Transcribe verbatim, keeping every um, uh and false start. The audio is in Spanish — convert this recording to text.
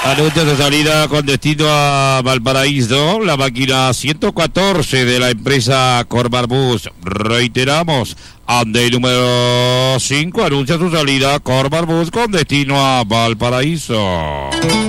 Anuncia su salida con destino a Valparaíso, la máquina ciento catorce de la empresa Corbarbus. Reiteramos, Andén número cinco anuncia su salida Corbarbus con destino a Valparaíso.